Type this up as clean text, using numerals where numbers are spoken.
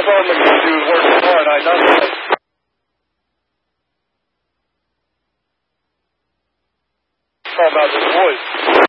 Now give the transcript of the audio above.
that's all I'm looking to do is work hard. I know that. Talk about this voice.